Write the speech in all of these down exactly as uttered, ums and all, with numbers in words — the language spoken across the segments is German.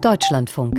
Deutschlandfunk.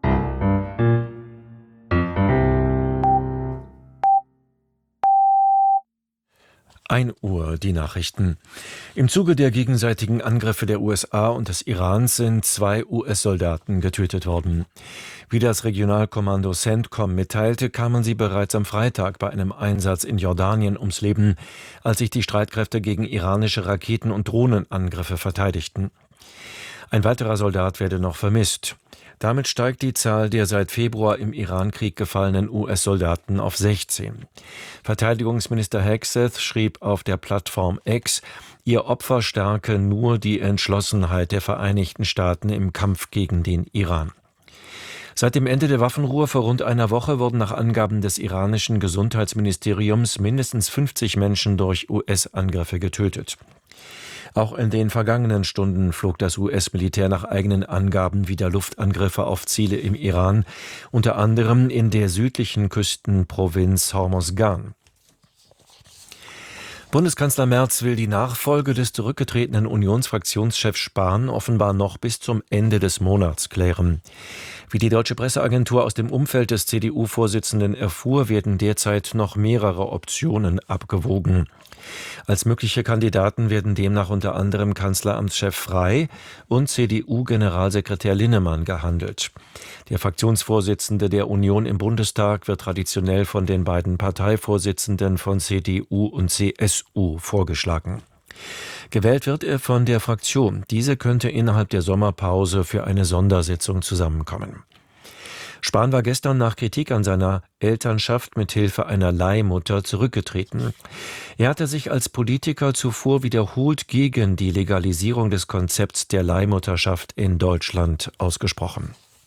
ein Uhr, die Nachrichten. Im Zuge der gegenseitigen Angriffe der U S A und des Irans sind zwei U S-Soldaten getötet worden. Wie das Regionalkommando CENTCOM mitteilte, kamen sie bereits am Freitag bei einem Einsatz in Jordanien ums Leben, als sich die Streitkräfte gegen iranische Raketen- und Drohnenangriffe verteidigten. Ein weiterer Soldat werde noch vermisst. Damit steigt die Zahl der seit Februar im Irankrieg gefallenen U S-Soldaten auf sechzehn. Verteidigungsminister Hegseth schrieb auf der Plattform X, ihr Opfer stärke nur die Entschlossenheit der Vereinigten Staaten im Kampf gegen den Iran. Seit dem Ende der Waffenruhe vor rund einer Woche wurden nach Angaben des iranischen Gesundheitsministeriums mindestens fünfzig Menschen durch U S-Angriffe getötet. Auch in den vergangenen Stunden flog das U S-Militär nach eigenen Angaben wieder Luftangriffe auf Ziele im Iran, unter anderem in der südlichen Küstenprovinz Hormozgan. Bundeskanzler Merz will die Nachfolge des zurückgetretenen Unionsfraktionschefs Spahn offenbar noch bis zum Ende des Monats klären. Wie die Deutsche Presseagentur aus dem Umfeld des C D U-Vorsitzenden erfuhr, werden derzeit noch mehrere Optionen abgewogen. Als mögliche Kandidaten werden demnach unter anderem Kanzleramtschef Frey und C D U-Generalsekretär Linnemann gehandelt. Der Fraktionsvorsitzende der Union im Bundestag wird traditionell von den beiden Parteivorsitzenden von C D U und C S U vorgeschlagen. Gewählt wird er von der Fraktion. Diese könnte innerhalb der Sommerpause für eine Sondersitzung zusammenkommen. Spahn war gestern nach Kritik an seiner Elternschaft mit Hilfe einer Leihmutter zurückgetreten. Er hatte sich als Politiker zuvor wiederholt gegen die Legalisierung des Konzepts der Leihmutterschaft in Deutschland ausgesprochen.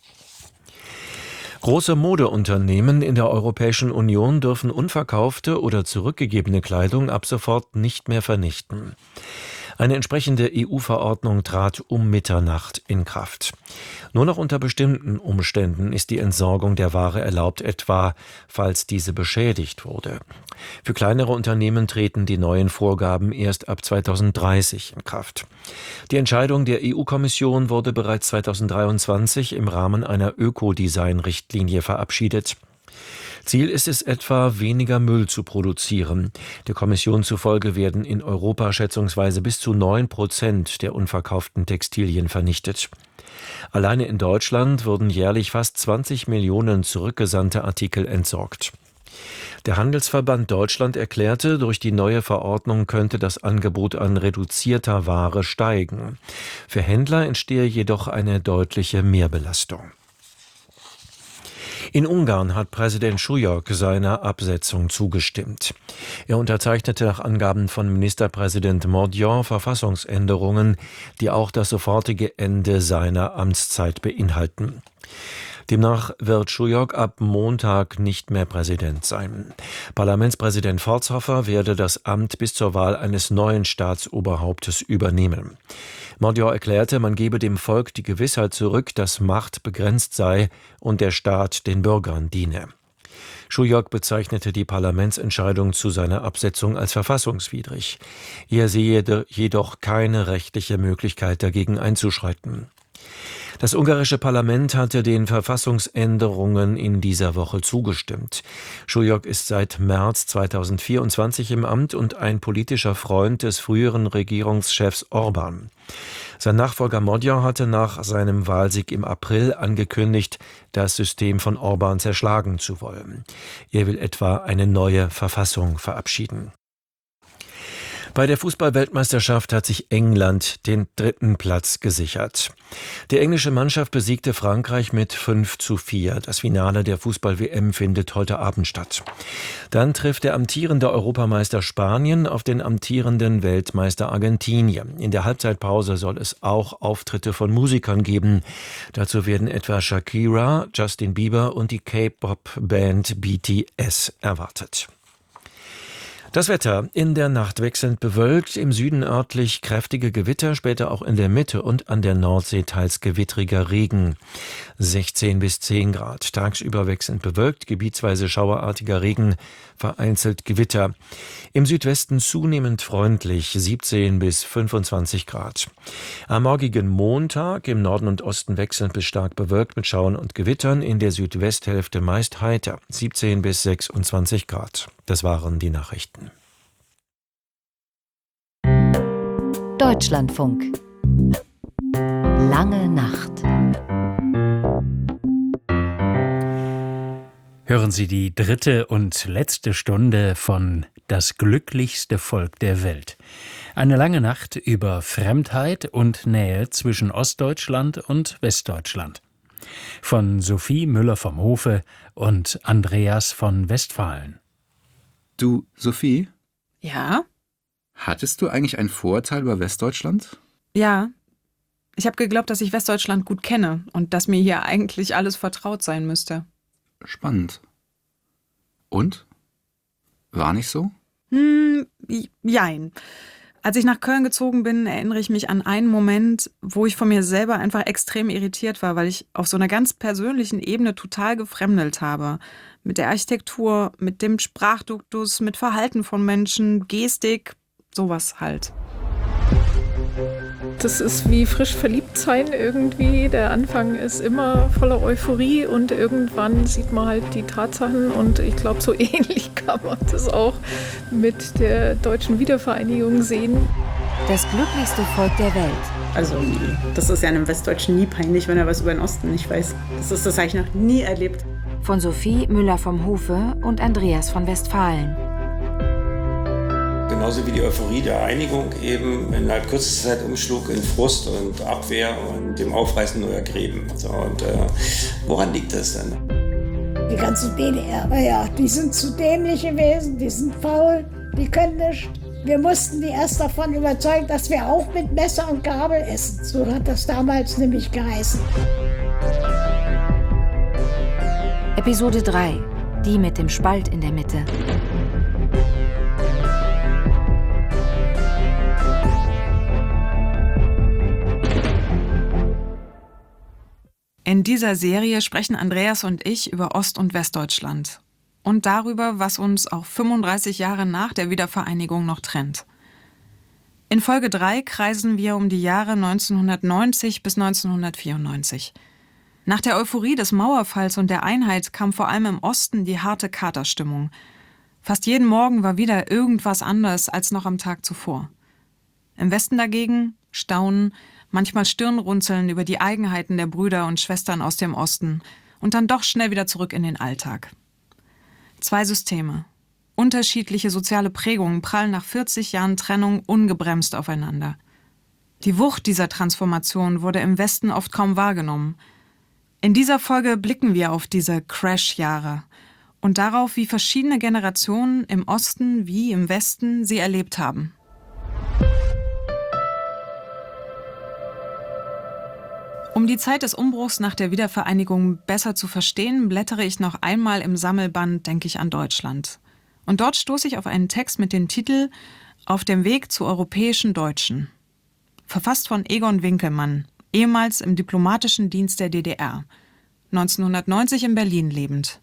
Große Modeunternehmen in der Europäischen Union dürfen unverkaufte oder zurückgegebene Kleidung ab sofort nicht mehr vernichten. Eine entsprechende E U-Verordnung trat um Mitternacht in Kraft. Nur noch unter bestimmten Umständen ist die Entsorgung der Ware erlaubt, etwa falls diese beschädigt wurde. Für kleinere Unternehmen treten die neuen Vorgaben erst ab zweitausenddreißig in Kraft. Die Entscheidung der E U-Kommission wurde bereits zweitausenddreiundzwanzig im Rahmen einer Ökodesign-Richtlinie verabschiedet. Ziel ist es etwa, weniger Müll zu produzieren. Der Kommission zufolge werden in Europa schätzungsweise bis zu neun Prozent der unverkauften Textilien vernichtet. Alleine in Deutschland wurden jährlich fast zwanzig Millionen zurückgesandte Artikel entsorgt. Der Handelsverband Deutschland erklärte, durch die neue Verordnung könnte das Angebot an reduzierter Ware steigen. Für Händler entstehe jedoch eine deutliche Mehrbelastung. In Ungarn hat Präsident Sujok seiner Absetzung zugestimmt. Er unterzeichnete nach Angaben von Ministerpräsident Mordjan Verfassungsänderungen, die auch das sofortige Ende seiner Amtszeit beinhalten. Demnach wird Sujok ab Montag nicht mehr Präsident sein. Parlamentspräsident Forsthofer werde das Amt bis zur Wahl eines neuen Staatsoberhauptes übernehmen. Mordjan erklärte, man gebe dem Volk die Gewissheit zurück, dass Macht begrenzt sei und der Staat den Bürgern diene. Sujok bezeichnete die Parlamentsentscheidung zu seiner Absetzung als verfassungswidrig. Er sehe jedoch keine rechtliche Möglichkeit, dagegen einzuschreiten. Das ungarische Parlament hatte den Verfassungsänderungen in dieser Woche zugestimmt. Sujok ist seit März zweitausendvierundzwanzig im Amt und ein politischer Freund des früheren Regierungschefs Orban. Sein Nachfolger Mordjan hatte nach seinem Wahlsieg im April angekündigt, das System von Orban zerschlagen zu wollen. Er will etwa eine neue Verfassung verabschieden. Bei der Fußball-Weltmeisterschaft hat sich England den dritten Platz gesichert. Die englische Mannschaft besiegte Frankreich mit fünf zu vier. Das Finale der Fußball-W M findet heute Abend statt. Dann trifft der amtierende Europameister Spanien auf den amtierenden Weltmeister Argentinien. In der Halbzeitpause soll es auch Auftritte von Musikern geben. Dazu werden etwa Shakira, Justin Bieber und die K-Pop-Band B T S erwartet. Das Wetter: in der Nacht wechselnd bewölkt, im Süden örtlich kräftige Gewitter, später auch in der Mitte und an der Nordsee teils gewittriger Regen. sechzehn bis zehn Grad. Tagsüber wechselnd bewölkt, gebietsweise schauerartiger Regen, vereinzelt Gewitter. Im Südwesten zunehmend freundlich, siebzehn bis fünfundzwanzig Grad. Am morgigen Montag im Norden und Osten wechselnd bis stark bewölkt mit Schauern und Gewittern, in der Südwesthälfte meist heiter, siebzehn bis sechsundzwanzig Grad. Das waren die Nachrichten. Deutschlandfunk. Lange Nacht. Hören Sie die dritte und letzte Stunde von Das glücklichste Volk der Welt. Eine lange Nacht über Fremdheit und Nähe zwischen Ostdeutschland und Westdeutschland. Von Sophie Müller vom Hofe und Andreas von Westfalen. Du, Sophie? Ja? Hattest du eigentlich ein Vorurteil über Westdeutschland? Ja. Ich habe geglaubt, dass ich Westdeutschland gut kenne und dass mir hier eigentlich alles vertraut sein müsste. Spannend. Und? War nicht so? Hm, jein. Als ich nach Köln gezogen bin, erinnere ich mich an einen Moment, wo ich von mir selber einfach extrem irritiert war, weil ich auf so einer ganz persönlichen Ebene total gefremdelt habe. Mit der Architektur, mit dem Sprachduktus, mit Verhalten von Menschen, Gestik, sowas halt. Das ist wie frisch verliebt sein irgendwie. Der Anfang ist immer voller Euphorie und irgendwann sieht man halt die Tatsachen und ich glaube, so ähnlich kann man das auch mit der deutschen Wiedervereinigung sehen. Das glücklichste Volk der Welt. Also das ist ja einem Westdeutschen nie peinlich, wenn er was über den Osten nicht weiß. Das ist das habe ich noch nie erlebt. Von Sophie Müller vom Hofe und Andreas von Westfalen. Genauso wie die Euphorie der Einigung eben innerhalb kürzester Zeit umschlug in Frust und Abwehr und dem Aufreißen neuer Gräben. So, und äh, woran liegt das denn? Die ganze D D R, naja, die sind zu dämlich gewesen, die sind faul, die können nicht. Wir mussten die erst davon überzeugen, dass wir auch mit Messer und Gabel essen. So hat das damals nämlich geheißen. Episode drei. Die mit dem Spalt in der Mitte. In dieser Serie sprechen Andreas und ich über Ost- und Westdeutschland und darüber, was uns auch fünfunddreißig Jahre nach der Wiedervereinigung noch trennt. In Folge drei kreisen wir um die Jahre neunzehnhundertneunzig bis neunzehnhundertvierundneunzig. Nach der Euphorie des Mauerfalls und der Einheit kam vor allem im Osten die harte Katerstimmung. Fast jeden Morgen war wieder irgendwas anders als noch am Tag zuvor. Im Westen dagegen Staunen, manchmal Stirnrunzeln über die Eigenheiten der Brüder und Schwestern aus dem Osten und dann doch schnell wieder zurück in den Alltag. Zwei Systeme, unterschiedliche soziale Prägungen prallen nach vierzig Jahren Trennung ungebremst aufeinander. Die Wucht dieser Transformation wurde im Westen oft kaum wahrgenommen. In dieser Folge blicken wir auf diese Crash-Jahre und darauf, wie verschiedene Generationen im Osten wie im Westen sie erlebt haben. Um die Zeit des Umbruchs nach der Wiedervereinigung besser zu verstehen, blättere ich noch einmal im Sammelband Denk ich an Deutschland. Und dort stoße ich auf einen Text mit dem Titel Auf dem Weg zu europäischen Deutschen. Verfasst von Egon Winkelmann, ehemals im diplomatischen Dienst der D D R, neunzehnhundertneunzig in Berlin lebend.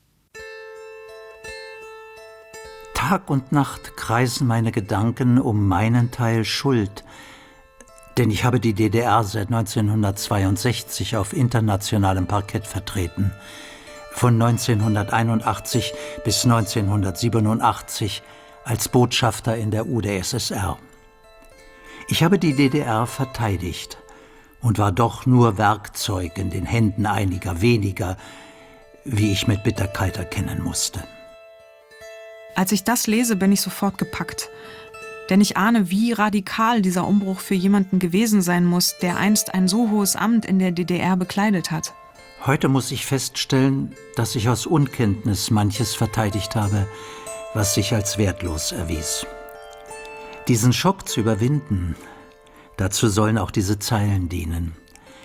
Tag und Nacht kreisen meine Gedanken um meinen Teil Schuld, denn ich habe die D D R seit neunzehnhundertzweiundsechzig auf internationalem Parkett vertreten. Von neunzehnhunderteinundachtzig bis neunzehnhundertsiebenundachtzig als Botschafter in der U d S S R. Ich habe die D D R verteidigt und war doch nur Werkzeug in den Händen einiger weniger, wie ich mit Bitterkeit erkennen musste. Als ich das lese, bin ich sofort gepackt. Denn ich ahne, wie radikal dieser Umbruch für jemanden gewesen sein muss, der einst ein so hohes Amt in der D D R bekleidet hat. Heute muss ich feststellen, dass ich aus Unkenntnis manches verteidigt habe, was sich als wertlos erwies. Diesen Schock zu überwinden, dazu sollen auch diese Zeilen dienen.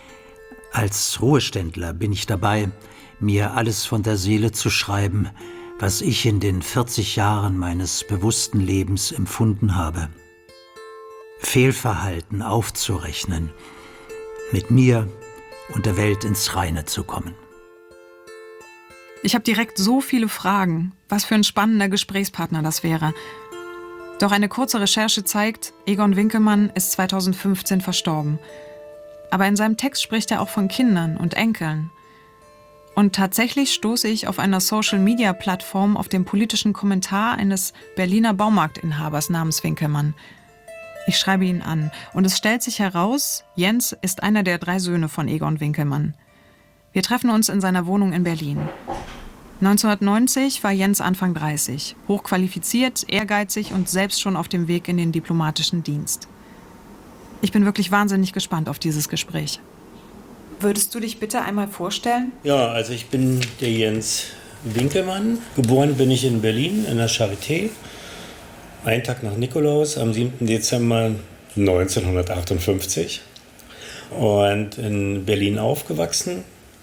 Als Ruheständler bin ich dabei, mir alles von der Seele zu schreiben, was ich in den vierzig Jahren meines bewussten Lebens empfunden habe. Fehlverhalten aufzurechnen, mit mir und der Welt ins Reine zu kommen. Ich habe direkt so viele Fragen, was für ein spannender Gesprächspartner das wäre. Doch eine kurze Recherche zeigt, Egon Winkelmann ist zweitausendfünfzehn verstorben. Aber in seinem Text spricht er auch von Kindern und Enkeln. Und tatsächlich stoße ich auf einer Social-Media-Plattform auf den politischen Kommentar eines Berliner Baumarktinhabers namens Winkelmann. Ich schreibe ihn an und es stellt sich heraus, Jens ist einer der drei Söhne von Egon Winkelmann. Wir treffen uns in seiner Wohnung in Berlin. neunzehnhundertneunzig war Jens Anfang dreißig, hochqualifiziert, ehrgeizig und selbst schon auf dem Weg in den diplomatischen Dienst. Ich bin wirklich wahnsinnig gespannt auf dieses Gespräch. Würdest du dich bitte einmal vorstellen? Ja, also ich bin der Jens Winkelmann. Geboren bin ich in Berlin, in der Charité. Einen Tag nach Nikolaus, am siebten Dezember neunzehnhundertachtundfünfzig. Und in Berlin aufgewachsen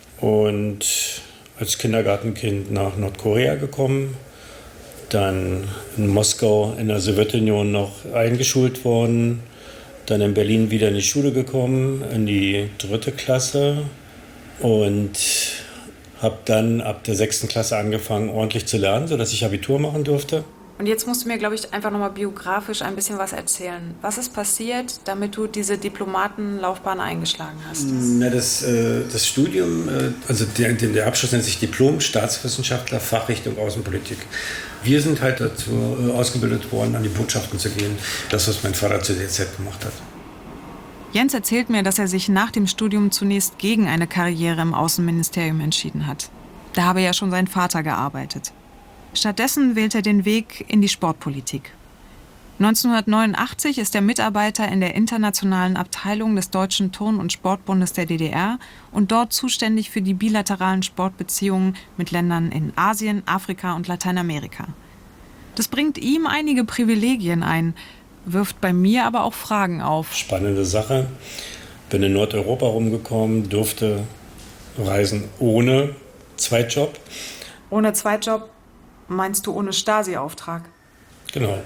und als Kindergartenkind nach Nordkorea gekommen. Dann in Moskau in der Sowjetunion noch eingeschult worden. Dann in Berlin wieder in die Schule gekommen, in die dritte Klasse. Und habe dann ab der sechsten Klasse angefangen, ordentlich zu lernen, sodass ich Abitur machen durfte. Und jetzt musst du mir, glaube ich, einfach nochmal biografisch ein bisschen was erzählen. Was ist passiert, damit du diese Diplomatenlaufbahn eingeschlagen hast? Na, das, äh, das Studium, äh, also der, der Abschluss nennt sich Diplom Staatswissenschaftler, Fachrichtung Außenpolitik. Wir sind halt dazu äh, ausgebildet worden, an die Botschaften zu gehen. Das, was mein Vater zu der Zeit gemacht hat. Jens erzählt mir, dass er sich nach dem Studium zunächst gegen eine Karriere im Außenministerium entschieden hat. Da habe ja schon sein Vater gearbeitet. Stattdessen wählt er den Weg in die Sportpolitik. neunzehnhundertneunundachtzig ist er Mitarbeiter in der internationalen Abteilung des Deutschen Turn- und Sportbundes der D D R und dort zuständig für die bilateralen Sportbeziehungen mit Ländern in Asien, Afrika und Lateinamerika. Das bringt ihm einige Privilegien ein, wirft bei mir aber auch Fragen auf. Spannende Sache. Bin in Nordeuropa rumgekommen, durfte reisen ohne Zweitjob. Ohne Zweitjob? Meinst du ohne Stasi-Auftrag? Genau.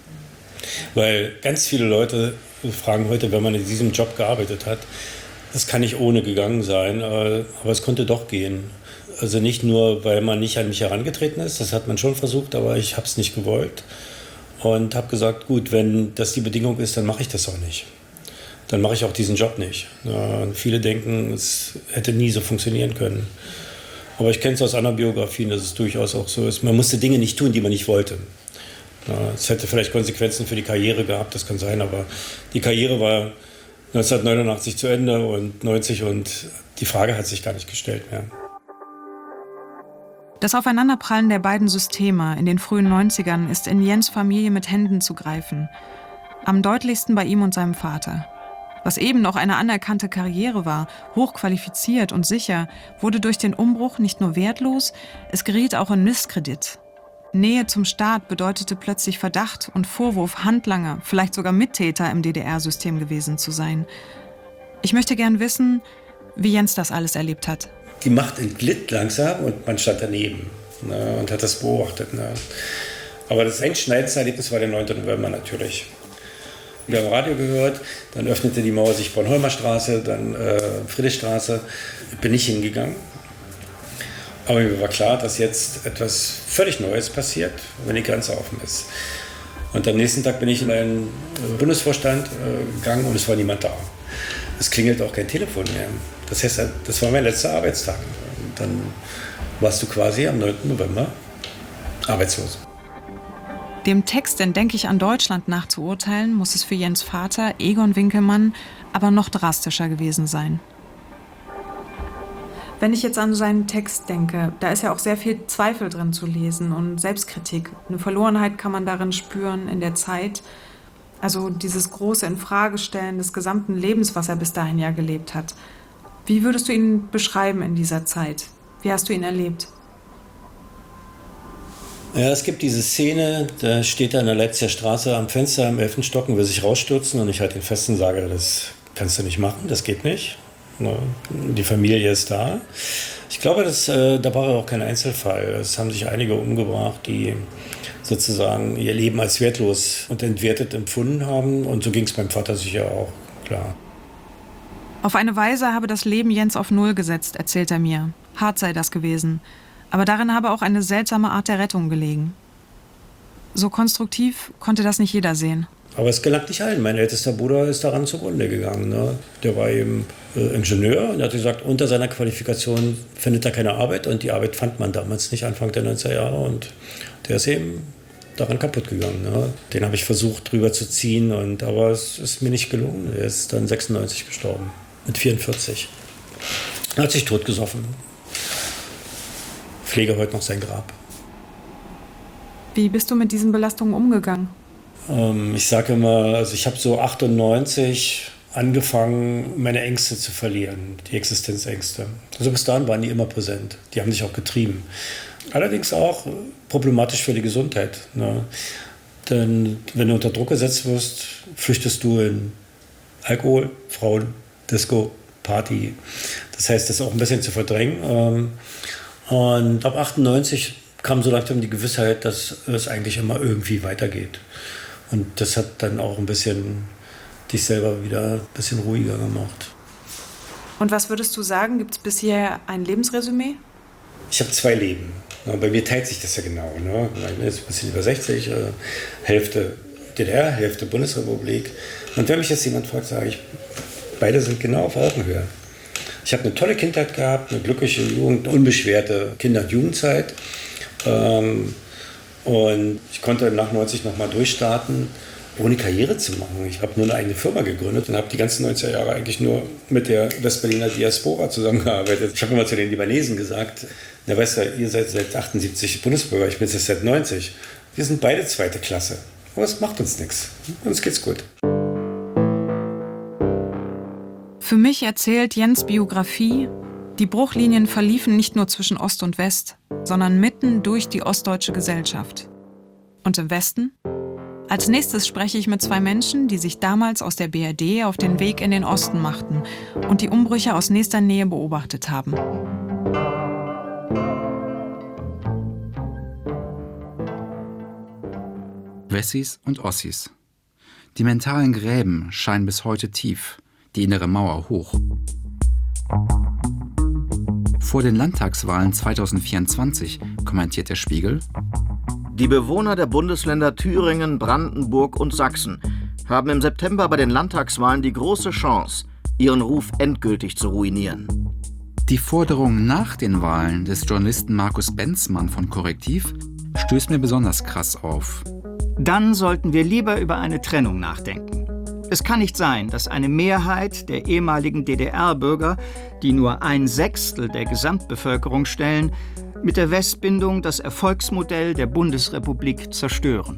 Weil ganz viele Leute fragen heute, wenn man in diesem Job gearbeitet hat, das kann nicht ohne gegangen sein, aber es konnte doch gehen. Also nicht nur, weil man nicht an mich herangetreten ist, das hat man schon versucht, aber ich habe es nicht gewollt. Und habe gesagt, gut, wenn das die Bedingung ist, dann mache ich das auch nicht. Dann mache ich auch diesen Job nicht. Ja, viele denken, es hätte nie so funktionieren können. Aber ich kenne es aus anderen Biografien, dass es durchaus auch so ist. Man musste Dinge nicht tun, die man nicht wollte. Ja, es hätte vielleicht Konsequenzen für die Karriere gehabt, das kann sein, aber die Karriere war neunzehnhundertneunundachtzig zu Ende und neunzig und die Frage hat sich gar nicht gestellt mehr. Das Aufeinanderprallen der beiden Systeme in den frühen neunzigern ist in Jens' Familie mit Händen zu greifen. Am deutlichsten bei ihm und seinem Vater. Was eben noch eine anerkannte Karriere war, hochqualifiziert und sicher, wurde durch den Umbruch nicht nur wertlos, es geriet auch in Misskredit. Nähe zum Staat bedeutete plötzlich Verdacht und Vorwurf, Handlanger, vielleicht sogar Mittäter im D D R-System gewesen zu sein. Ich möchte gern wissen, wie Jens das alles erlebt hat. Die Macht entglitt langsam und man stand daneben, ne, und hat das beobachtet. Ne. Aber das einschneidendste Erlebnis war der neunte November natürlich. Wir haben Radio gehört, dann öffnete die Mauer sich Bornholmer Straße, dann äh, Friedrichstraße. Bin ich hingegangen. Aber mir war klar, dass jetzt etwas völlig Neues passiert, wenn die Grenze offen ist. Und am nächsten Tag bin ich in einen Bundesvorstand äh, gegangen und es war niemand da. Es klingelt auch kein Telefon mehr. Das heißt, das war mein letzter Arbeitstag. Und dann warst du quasi am neunten November arbeitslos. Dem Text in Denk ich an Deutschland nach zu urteilen, muss es für Jens' Vater, Egon Winkelmann, aber noch drastischer gewesen sein. Wenn ich jetzt an seinen Text denke, da ist ja auch sehr viel Zweifel drin zu lesen und Selbstkritik. Eine Verlorenheit kann man darin spüren in der Zeit. Also dieses große Infragestellen des gesamten Lebens, was er bis dahin ja gelebt hat. Wie würdest du ihn beschreiben in dieser Zeit? Wie hast du ihn erlebt? Ja, es gibt diese Szene, da steht er in der Leipziger Straße am Fenster im elften Stock und will sich rausstürzen und ich halte ihn fest und sage, das kannst du nicht machen, das geht nicht. Die Familie ist da. Ich Ich glaube, dass, äh, da war er auch kein Einzelfall. Es haben sich einige umgebracht, die sozusagen ihr Leben als wertlos und entwertet empfunden haben. Und so ging es meinem Vater sicher auch, klar. Auf eine Weise habe das Leben Jens auf Null gesetzt, erzählt er mir. Hart sei das gewesen. Aber darin habe auch eine seltsame Art der Rettung gelegen. So konstruktiv konnte das nicht jeder sehen. Aber es gelang nicht allen. Mein ältester Bruder ist daran zugrunde gegangen. Ne? Der war eben äh, Ingenieur und er hat gesagt, unter seiner Qualifikation findet er keine Arbeit. Und die Arbeit fand man damals nicht, Anfang der neunziger Jahre. Und der ist eben daran kaputt gegangen. Ne? Den habe ich versucht, drüber zu ziehen. Und, aber es ist mir nicht gelungen. Er ist dann sechsundneunzig gestorben, mit vierundvierzig. Er hat sich totgesoffen. Ich pflege heute noch sein Grab. Wie bist du mit diesen Belastungen umgegangen? Ähm, ich sage immer, also ich habe so achtundneunzig angefangen, meine Ängste zu verlieren, die Existenzängste. Also bis dahin waren die immer präsent, die haben dich auch getrieben. Allerdings auch problematisch für die Gesundheit. Ne? Denn wenn du unter Druck gesetzt wirst, flüchtest du in Alkohol, Frauen, Disco, Party. Das heißt, das auch ein bisschen zu verdrängen. Und ab achtundneunzig kam so langsam die Gewissheit, dass es eigentlich immer irgendwie weitergeht. Und das hat dann auch ein bisschen dich selber wieder ein bisschen ruhiger gemacht. Und was würdest du sagen, gibt es bisher ein Lebensresümee? Ich habe zwei Leben. Bei mir teilt sich das ja genau. Ne? Ich bin jetzt ein bisschen über sechzig, äh, Hälfte D D R, Hälfte Bundesrepublik. Und wenn mich jetzt jemand fragt, sage ich, beide sind genau auf Augenhöhe. Ich habe eine tolle Kindheit gehabt, eine glückliche Jugend, eine unbeschwerte Kinder- und Jugendzeit. Ähm, und ich konnte nach neunzig nochmal durchstarten, ohne Karriere zu machen. Ich habe nur eine eigene Firma gegründet und habe die ganzen neunziger Jahre eigentlich nur mit der Westberliner Diaspora zusammengearbeitet. Ich habe immer zu den Libanesen gesagt, na weißt du, ihr seid seit achtundsiebzig Bundesbürger, ich bin jetzt seit neunzig. Wir sind beide zweite Klasse. Aber es macht uns nichts. Uns geht's gut. Für mich erzählt Jens' Biografie, die Bruchlinien verliefen nicht nur zwischen Ost und West, sondern mitten durch die ostdeutsche Gesellschaft. Und im Westen? Als nächstes spreche ich mit zwei Menschen, die sich damals aus der B R D auf den Weg in den Osten machten und die Umbrüche aus nächster Nähe beobachtet haben. Wessis und Ossis. Die mentalen Gräben scheinen bis heute tief, die innere Mauer hoch. Vor den Landtagswahlen zweitausendvierundzwanzig kommentiert der Spiegel: Die Bewohner der Bundesländer Thüringen, Brandenburg und Sachsen haben im September bei den Landtagswahlen die große Chance, ihren Ruf endgültig zu ruinieren. Die Forderung nach den Wahlen des Journalisten Markus Benzmann von Korrektiv stößt mir besonders krass auf. Dann sollten wir lieber über eine Trennung nachdenken. Es kann nicht sein, dass eine Mehrheit der ehemaligen D D R-Bürger, die nur ein Sechstel der Gesamtbevölkerung stellen, mit der Westbindung das Erfolgsmodell der Bundesrepublik zerstören.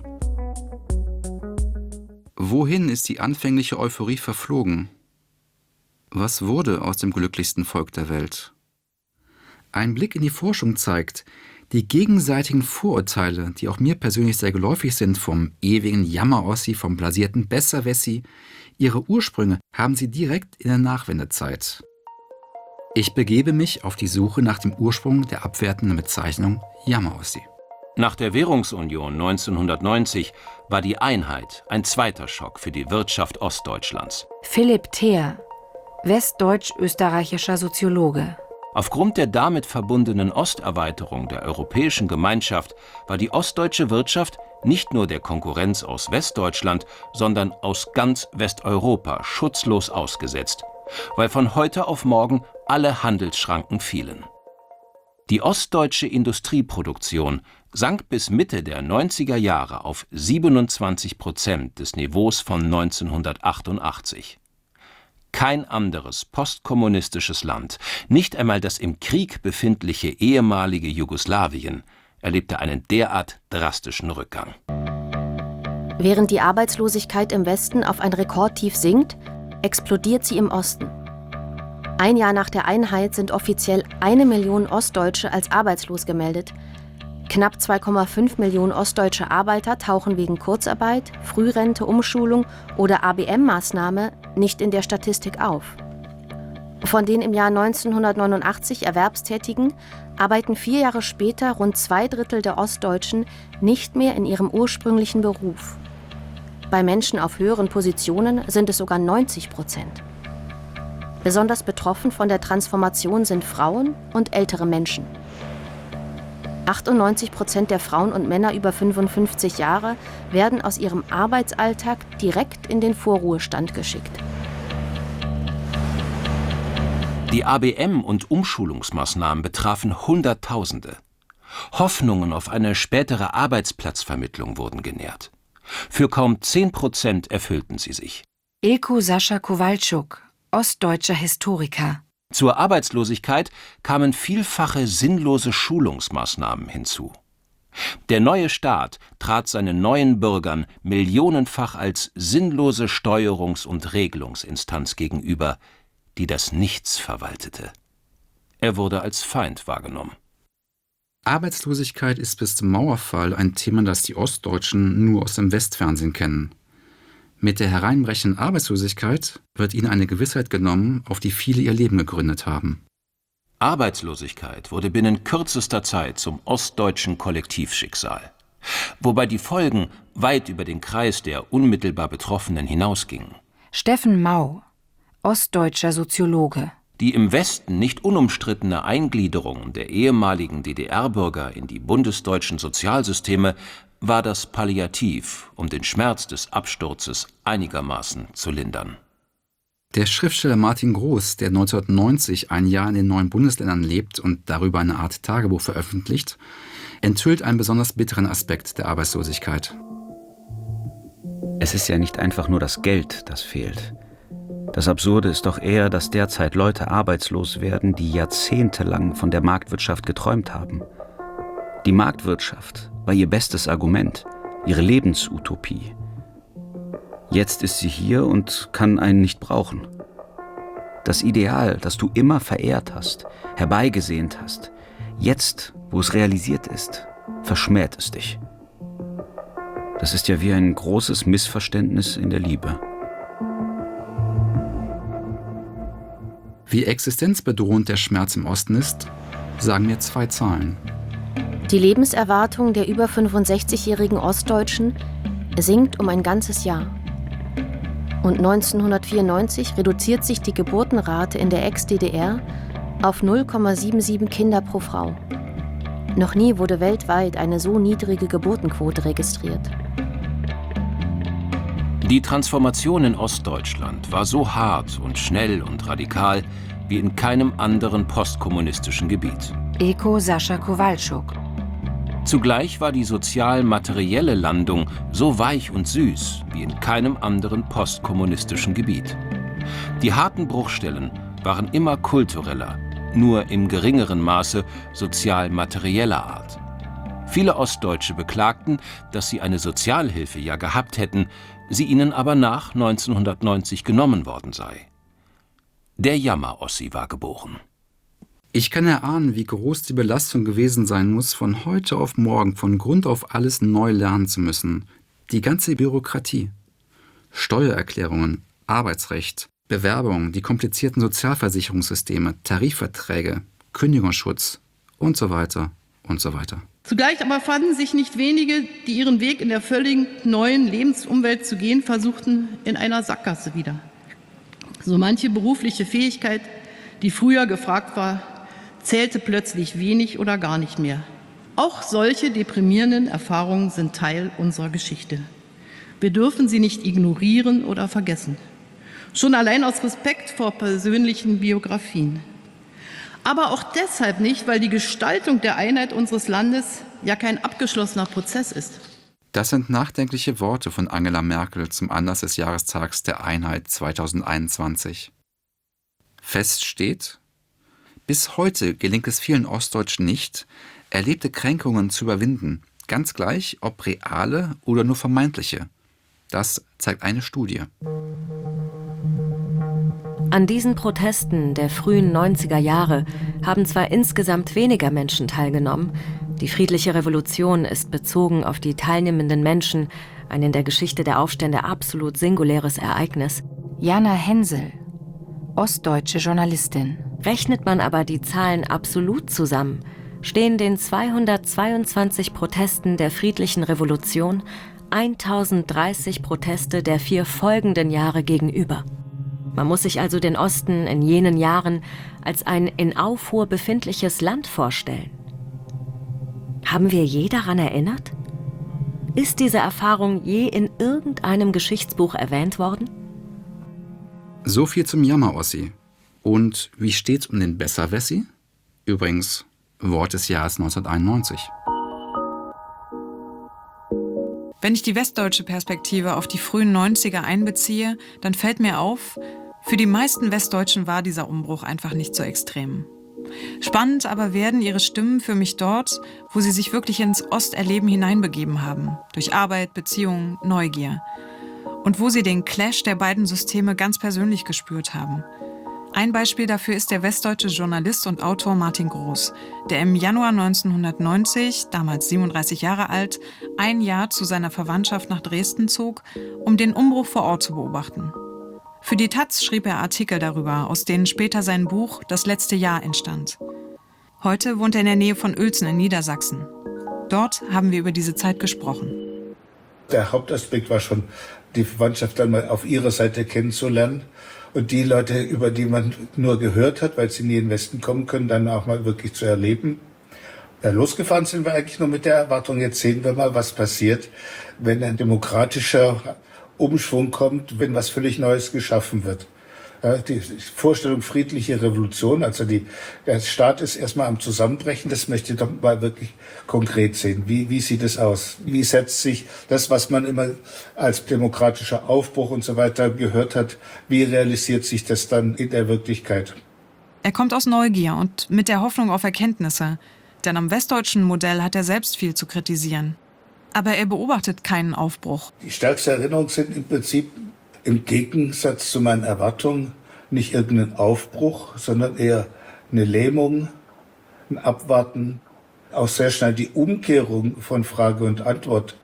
Wohin ist die anfängliche Euphorie verflogen? Was wurde aus dem glücklichsten Volk der Welt? Ein Blick in die Forschung zeigt, die gegenseitigen Vorurteile, die auch mir persönlich sehr geläufig sind, vom ewigen Jammer-Ossi, vom blasierten Besserwessi, ihre Ursprünge haben sie direkt in der Nachwendezeit. Ich begebe mich auf die Suche nach dem Ursprung der abwertenden Bezeichnung Jammer-Ossi. Nach der Währungsunion neunzehnhundertneunzig war die Einheit ein zweiter Schock für die Wirtschaft Ostdeutschlands. Philipp Theer, westdeutsch-österreichischer Soziologe. Aufgrund der damit verbundenen Osterweiterung der Europäischen Gemeinschaft war die ostdeutsche Wirtschaft nicht nur der Konkurrenz aus Westdeutschland, sondern aus ganz Westeuropa schutzlos ausgesetzt, weil von heute auf morgen alle Handelsschranken fielen. Die ostdeutsche Industrieproduktion sank bis Mitte der neunziger Jahre auf siebenundzwanzig Prozent des Niveaus von neunzehnhundertachtundachtzig. Kein anderes postkommunistisches Land, nicht einmal das im Krieg befindliche ehemalige Jugoslawien, erlebte einen derart drastischen Rückgang. Während die Arbeitslosigkeit im Westen auf ein Rekordtief sinkt, explodiert sie im Osten. Ein Jahr nach der Einheit sind offiziell eine Million Ostdeutsche als arbeitslos gemeldet. Knapp zwei Komma fünf Millionen ostdeutsche Arbeiter tauchen wegen Kurzarbeit, Frührente, Umschulung oder A B M-Maßnahme nicht in der Statistik auf. Von den im Jahr neunzehnhundertneunundachtzig Erwerbstätigen arbeiten vier Jahre später rund zwei Drittel der Ostdeutschen nicht mehr in ihrem ursprünglichen Beruf. Bei Menschen auf höheren Positionen sind es sogar neunzig Prozent. Besonders betroffen von der Transformation sind Frauen und ältere Menschen. achtundneunzig Prozent der Frauen und Männer über fünfundfünfzig Jahre werden aus ihrem Arbeitsalltag direkt in den Vorruhestand geschickt. Die A B M- und Umschulungsmaßnahmen betrafen Hunderttausende. Hoffnungen auf eine spätere Arbeitsplatzvermittlung wurden genährt. Für kaum zehn Prozent erfüllten sie sich. Ilko Sascha Kowalczuk, ostdeutscher Historiker. Zur Arbeitslosigkeit kamen vielfache sinnlose Schulungsmaßnahmen hinzu. Der neue Staat trat seinen neuen Bürgern millionenfach als sinnlose Steuerungs- und Regelungsinstanz gegenüber, die das Nichts verwaltete. Er wurde als Feind wahrgenommen. Arbeitslosigkeit ist bis zum Mauerfall ein Thema, das die Ostdeutschen nur aus dem Westfernsehen kennen. Mit der hereinbrechenden Arbeitslosigkeit wird ihnen eine Gewissheit genommen, auf die viele ihr Leben gegründet haben. Arbeitslosigkeit wurde binnen kürzester Zeit zum ostdeutschen Kollektivschicksal, wobei die Folgen weit über den Kreis der unmittelbar Betroffenen hinausgingen. Steffen Mau, ostdeutscher Soziologe. Die im Westen nicht unumstrittene Eingliederung der ehemaligen D D R-Bürger in die bundesdeutschen Sozialsysteme war das Palliativ, um den Schmerz des Absturzes einigermaßen zu lindern. Der Schriftsteller Martin Groß, der neunzehnhundertneunzig ein Jahr in den neuen Bundesländern lebt und darüber eine Art Tagebuch veröffentlicht, enthüllt einen besonders bitteren Aspekt der Arbeitslosigkeit. Es ist ja nicht einfach nur das Geld, das fehlt. Das Absurde ist doch eher, dass derzeit Leute arbeitslos werden, die jahrzehntelang von der Marktwirtschaft geträumt haben. Die Marktwirtschaft war ihr bestes Argument, ihre Lebensutopie. Jetzt ist sie hier und kann einen nicht brauchen. Das Ideal, das du immer verehrt hast, herbeigesehnt hast, jetzt, wo es realisiert ist, verschmäht es dich. Das ist ja wie ein großes Missverständnis in der Liebe. Wie existenzbedrohend der Schmerz im Osten ist, sagen mir zwei Zahlen. Die Lebenserwartung der über fünfundsechzigjährigen Ostdeutschen sinkt um ein ganzes Jahr. Und neunzehnhundertvierundneunzig reduziert sich die Geburtenrate in der Ex-D D R auf null Komma siebenundsiebzig Kinder pro Frau. Noch nie wurde weltweit eine so niedrige Geburtenquote registriert. Die Transformation in Ostdeutschland war so hart und schnell und radikal wie in keinem anderen postkommunistischen Gebiet. Ilko Sascha Kowalczuk. Zugleich war die sozial-materielle Landung so weich und süß wie in keinem anderen postkommunistischen Gebiet. Die harten Bruchstellen waren immer kultureller, nur im geringeren Maße sozial-materieller Art. Viele Ostdeutsche beklagten, dass sie eine Sozialhilfe ja gehabt hätten, sie ihnen aber nach neunzehnhundertneunzig genommen worden sei. Der Jammer-Ossi war geboren. Ich kann erahnen, wie groß die Belastung gewesen sein muss, von heute auf morgen von Grund auf alles neu lernen zu müssen. Die ganze Bürokratie. Steuererklärungen, Arbeitsrecht, Bewerbungen, die komplizierten Sozialversicherungssysteme, Tarifverträge, Kündigungsschutz und so weiter und so weiter. Zugleich aber fanden sich nicht wenige, die ihren Weg in der völlig neuen Lebensumwelt zu gehen versuchten, in einer Sackgasse wieder. So manche berufliche Fähigkeit, die früher gefragt war, zählte plötzlich wenig oder gar nicht mehr. Auch solche deprimierenden Erfahrungen sind Teil unserer Geschichte. Wir dürfen sie nicht ignorieren oder vergessen. Schon allein aus Respekt vor persönlichen Biografien. Aber auch deshalb nicht, weil die Gestaltung der Einheit unseres Landes ja kein abgeschlossener Prozess ist. Das sind nachdenkliche Worte von Angela Merkel zum Anlass des Jahrestags der Einheit zweitausendeinundzwanzig. Fest steht, bis heute gelingt es vielen Ostdeutschen nicht, erlebte Kränkungen zu überwinden, ganz gleich ob reale oder nur vermeintliche. Das zeigt eine Studie. An diesen Protesten der frühen neunziger Jahre haben zwar insgesamt weniger Menschen teilgenommen, die friedliche Revolution ist bezogen auf die teilnehmenden Menschen ein in der Geschichte der Aufstände absolut singuläres Ereignis. Jana Hensel, ostdeutsche Journalistin. Rechnet man aber die Zahlen absolut zusammen, stehen den zweihundertzweiundzwanzig Protesten der friedlichen Revolution tausenddreißig Proteste der vier folgenden Jahre gegenüber. Man muss sich also den Osten in jenen Jahren als ein in Aufruhr befindliches Land vorstellen. Haben wir je daran erinnert? Ist diese Erfahrung je in irgendeinem Geschichtsbuch erwähnt worden? So viel zum Jammer-Ossi. Und wie steht's um den Besserwessi? Übrigens, Wort des Jahres neunzehnhunderteinundneunzig. Wenn ich die westdeutsche Perspektive auf die frühen neunziger einbeziehe, dann fällt mir auf, für die meisten Westdeutschen war dieser Umbruch einfach nicht so extrem. Spannend aber werden ihre Stimmen für mich dort, wo sie sich wirklich ins Osterleben hineinbegeben haben, durch Arbeit, Beziehungen, Neugier. Und wo sie den Clash der beiden Systeme ganz persönlich gespürt haben. Ein Beispiel dafür ist der westdeutsche Journalist und Autor Martin Groß, der im Januar neunzehnhundertneunzig, damals siebenunddreißig Jahre alt, ein Jahr zu seiner Verwandtschaft nach Dresden zog, um den Umbruch vor Ort zu beobachten. Für die Taz schrieb er Artikel darüber, aus denen später sein Buch Das letzte Jahr entstand. Heute wohnt er in der Nähe von Uelzen in Niedersachsen. Dort haben wir über diese Zeit gesprochen. Der Hauptaspekt war schon, die Verwandtschaft dann mal auf ihrer Seite kennenzulernen. Und die Leute, über die man nur gehört hat, weil sie nie in den Westen kommen können, dann auch mal wirklich zu erleben. Ja, losgefahren sind wir eigentlich nur mit der Erwartung, jetzt sehen wir mal, was passiert, wenn ein demokratischer Umschwung kommt, wenn was völlig Neues geschaffen wird. Ja, die Vorstellung friedliche Revolution, also die, der Staat ist erstmal am Zusammenbrechen, das möchte ich doch mal wirklich konkret sehen. Wie, wie sieht es aus? Wie setzt sich das, was man immer als demokratischer Aufbruch und so weiter gehört hat, wie realisiert sich das dann in der Wirklichkeit? Er kommt aus Neugier und mit der Hoffnung auf Erkenntnisse, denn am westdeutschen Modell hat er selbst viel zu kritisieren. Aber er beobachtet keinen Aufbruch. Die stärkste Erinnerung sind im Prinzip im Gegensatz zu meinen Erwartungen nicht irgendein Aufbruch, sondern eher eine Lähmung, ein Abwarten, auch sehr schnell die Umkehrung von Frage und Antwort.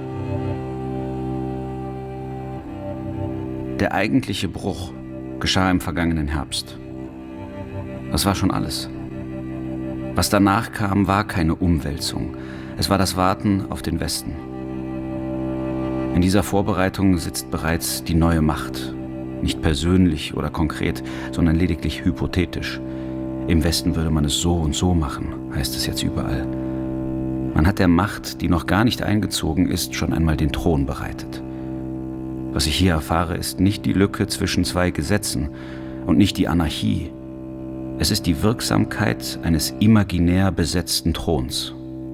Der eigentliche Bruch geschah im vergangenen Herbst. Das war schon alles. Was danach kam, war keine Umwälzung. Es war das Warten auf den Westen. In dieser Vorbereitung sitzt bereits die neue Macht. Nicht persönlich oder konkret, sondern lediglich hypothetisch. Im Westen würde man es so und so machen, heißt es jetzt überall. Man hat der Macht, die noch gar nicht eingezogen ist, schon einmal den Thron bereitet. Was ich hier erfahre, ist nicht die Lücke zwischen zwei Gesetzen und nicht die Anarchie. Es ist die Wirksamkeit eines imaginär besetzten Throns.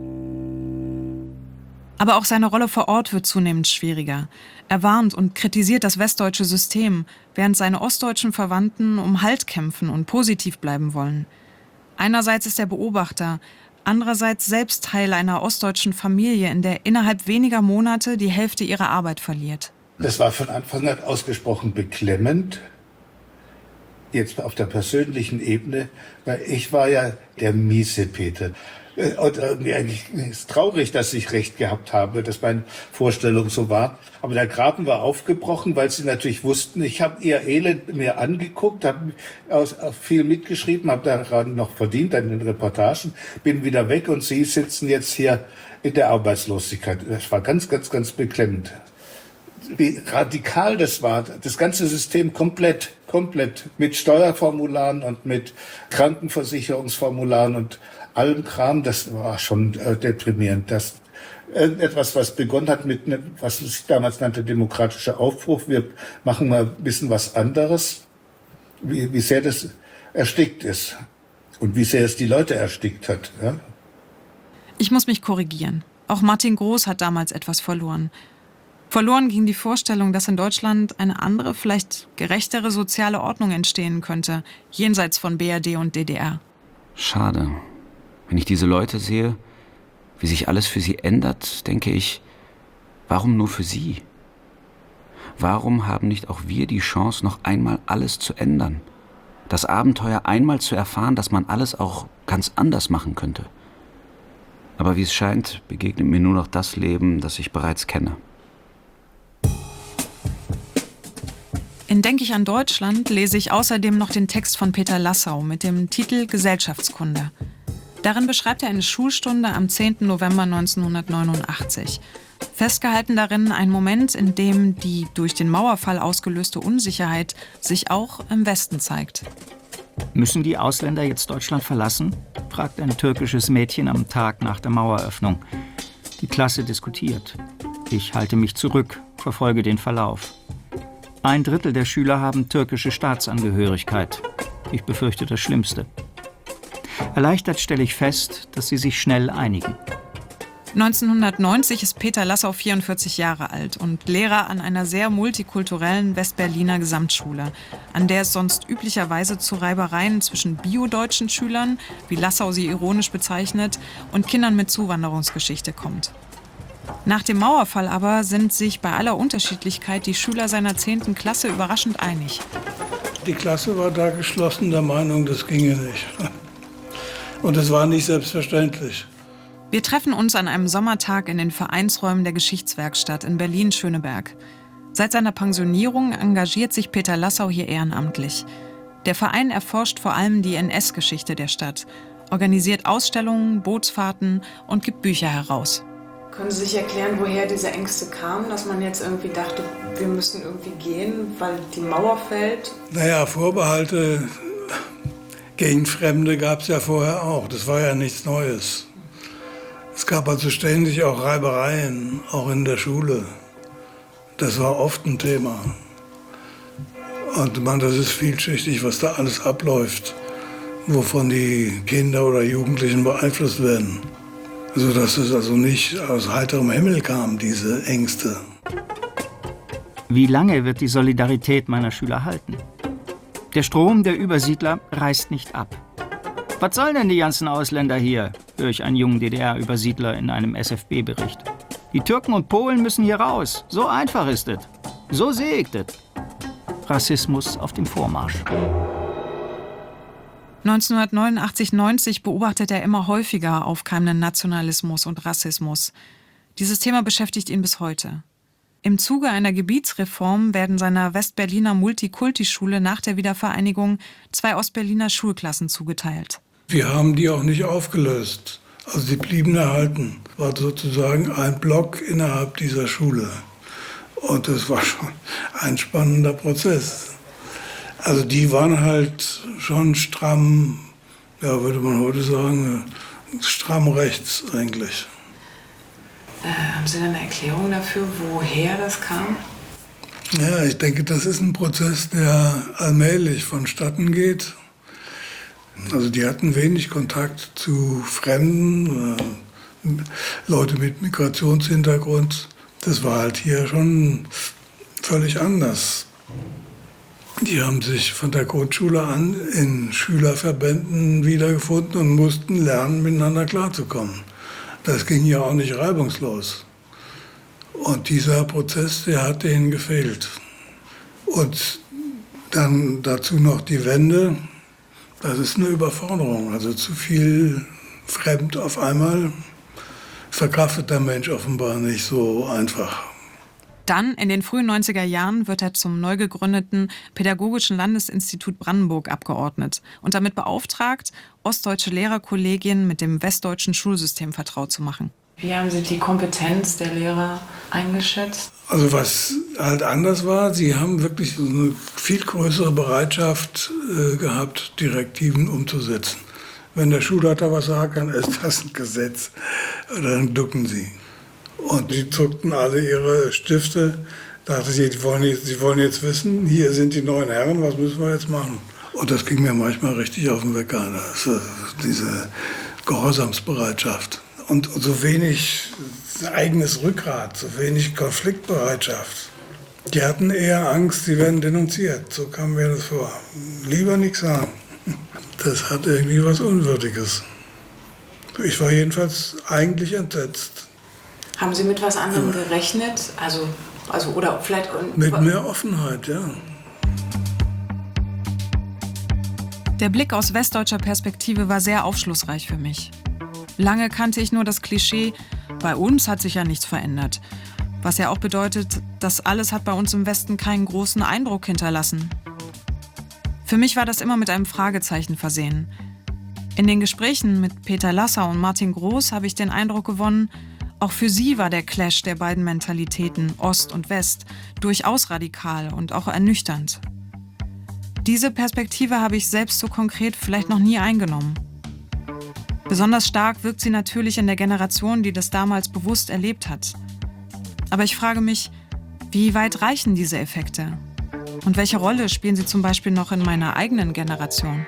Aber auch seine Rolle vor Ort wird zunehmend schwieriger. Er warnt und kritisiert das westdeutsche System, während seine ostdeutschen Verwandten um Halt kämpfen und positiv bleiben wollen. Einerseits ist er Beobachter, andererseits selbst Teil einer ostdeutschen Familie, in der innerhalb weniger Monate die Hälfte ihrer Arbeit verliert. Das war von Anfang an ausgesprochen beklemmend. Jetzt auf der persönlichen Ebene, weil ich war ja der Miesepeter. Und irgendwie eigentlich ist es traurig, dass ich recht gehabt habe, dass meine Vorstellung so war. Aber der Graben war aufgebrochen, weil sie natürlich wussten, ich habe ihr Elend mir angeguckt, habe viel mitgeschrieben, habe daran noch verdient an den Reportagen, bin wieder weg und sie sitzen jetzt hier in der Arbeitslosigkeit. Das war ganz, ganz, ganz beklemmend. Wie radikal das war, das ganze System komplett, komplett mit Steuerformularen und mit Krankenversicherungsformularen und allem Kram, das war schon äh, deprimierend. Das irgendetwas, was begonnen hat mit, ne, was sich damals nannte, demokratischer Aufbruch. Wir machen mal ein bisschen was anderes. Wie, wie sehr das erstickt ist. Und wie sehr es die Leute erstickt hat. Ja? Ich muss mich korrigieren. Auch Martin Groß hat damals etwas verloren. Verloren ging die Vorstellung, dass in Deutschland eine andere, vielleicht gerechtere soziale Ordnung entstehen könnte, jenseits von B R D und D D R. Schade. Wenn ich diese Leute sehe, wie sich alles für sie ändert, denke ich, warum nur für sie? Warum haben nicht auch wir die Chance, noch einmal alles zu ändern? Das Abenteuer einmal zu erfahren, dass man alles auch ganz anders machen könnte. Aber wie es scheint, begegnet mir nur noch das Leben, das ich bereits kenne. In Denk ich an Deutschland lese ich außerdem noch den Text von Peter Lassau mit dem Titel Gesellschaftskunde. Darin beschreibt er eine Schulstunde am zehnten November neunzehnhundertneunundachtzig. Festgehalten darin ein Moment, in dem die durch den Mauerfall ausgelöste Unsicherheit sich auch im Westen zeigt. Müssen die Ausländer jetzt Deutschland verlassen? Fragt ein türkisches Mädchen am Tag nach der Maueröffnung. Die Klasse diskutiert. Ich halte mich zurück, verfolge den Verlauf. Ein Drittel der Schüler haben türkische Staatsangehörigkeit. Ich befürchte das Schlimmste. Erleichtert stelle ich fest, dass sie sich schnell einigen. neunzehnhundertneunzig ist Peter Lassau vierundvierzig Jahre alt und Lehrer an einer sehr multikulturellen Westberliner Gesamtschule, an der es sonst üblicherweise zu Reibereien zwischen biodeutschen Schülern, wie Lassau sie ironisch bezeichnet, und Kindern mit Zuwanderungsgeschichte kommt. Nach dem Mauerfall aber sind sich bei aller Unterschiedlichkeit die Schüler seiner zehnten Klasse überraschend einig. Die Klasse war da geschlossen der Meinung, das ginge nicht. Und es war nicht selbstverständlich. Wir treffen uns an einem Sommertag in den Vereinsräumen der Geschichtswerkstatt in Berlin-Schöneberg. Seit seiner Pensionierung engagiert sich Peter Lassau hier ehrenamtlich. Der Verein erforscht vor allem die N S-Geschichte der Stadt, organisiert Ausstellungen, Bootsfahrten und gibt Bücher heraus. Können Sie sich erklären, woher diese Ängste kamen, dass man jetzt irgendwie dachte, wir müssen irgendwie gehen, weil die Mauer fällt? Naja, Vorbehalte gegen Fremde gab es ja vorher auch. Das war ja nichts Neues. Es gab also ständig auch Reibereien, auch in der Schule. Das war oft ein Thema. Und man, das ist vielschichtig, was da alles abläuft, wovon die Kinder oder Jugendlichen beeinflusst werden. Also dass es also nicht aus heiterem Himmel kam, diese Ängste. Wie lange wird die Solidarität meiner Schüler halten? Der Strom der Übersiedler reißt nicht ab. Was sollen denn die ganzen Ausländer hier? Höre ich einen jungen D D R-Übersiedler in einem S F B-Bericht. Die Türken und Polen müssen hier raus. So einfach ist es. So sehe ich das. Rassismus auf dem Vormarsch. neunzehnhundertneunundachtzig neunzig beobachtet er immer häufiger aufkeimenden Nationalismus und Rassismus. Dieses Thema beschäftigt ihn bis heute. Im Zuge einer Gebietsreform werden seiner Westberliner Multikulti-Schule nach der Wiedervereinigung zwei Ostberliner Schulklassen zugeteilt. Wir haben die auch nicht aufgelöst. Also sie blieben erhalten. War sozusagen ein Block innerhalb dieser Schule. Und das war schon ein spannender Prozess. Also die waren halt schon stramm, ja, würde man heute sagen, stramm rechts eigentlich. Äh, haben Sie denn eine Erklärung dafür, woher das kam? Ja, ich denke, das ist ein Prozess, der allmählich vonstatten geht. Also die hatten wenig Kontakt zu Fremden, äh, Leute mit Migrationshintergrund. Das war halt hier schon völlig anders. Die haben sich von der Grundschule an in Schülerverbänden wiedergefunden und mussten lernen, miteinander klarzukommen. Das ging ja auch nicht reibungslos. Und dieser Prozess, der hat denen gefehlt. Und dann dazu noch die Wende. Das ist eine Überforderung. Also zu viel fremd auf einmal verkraftet der Mensch offenbar nicht so einfach. Dann, in den frühen neunziger Jahren, wird er zum neu gegründeten Pädagogischen Landesinstitut Brandenburg abgeordnet und damit beauftragt, ostdeutsche Lehrerkollegien mit dem westdeutschen Schulsystem vertraut zu machen. Wie haben Sie die Kompetenz der Lehrer eingeschätzt? Also was halt anders war, sie haben wirklich eine viel größere Bereitschaft äh, gehabt, Direktiven umzusetzen. Wenn der Schulleiter was sagt, dann ist das ein Gesetz. Dann ducken sie. Und die zuckten alle ihre Stifte. Dachte sie, die wollen jetzt, sie wollen jetzt wissen, hier sind die neuen Herren, was müssen wir jetzt machen? Und das ging mir manchmal richtig auf den Wecker. Das ist diese Gehorsamsbereitschaft. Und so wenig eigenes Rückgrat, so wenig Konfliktbereitschaft. Die hatten eher Angst, sie werden denunziert. So kam mir das vor. Lieber nichts sagen. Das hat irgendwie was Unwürdiges. Ich war jedenfalls eigentlich entsetzt. Haben Sie mit was anderem ja. gerechnet? Also, also, oder vielleicht mit mehr Offenheit, ja. Der Blick aus westdeutscher Perspektive war sehr aufschlussreich für mich. Lange kannte ich nur das Klischee, bei uns hat sich ja nichts verändert. Was ja auch bedeutet, das alles hat bei uns im Westen keinen großen Eindruck hinterlassen. Für mich war das immer mit einem Fragezeichen versehen. In den Gesprächen mit Peter Lasser und Martin Groß habe ich den Eindruck gewonnen, auch für sie war der Clash der beiden Mentalitäten, Ost und West, durchaus radikal und auch ernüchternd. Diese Perspektive habe ich selbst so konkret vielleicht noch nie eingenommen. Besonders stark wirkt sie natürlich in der Generation, die das damals bewusst erlebt hat. Aber ich frage mich, wie weit reichen diese Effekte? Und welche Rolle spielen sie zum Beispiel noch in meiner eigenen Generation?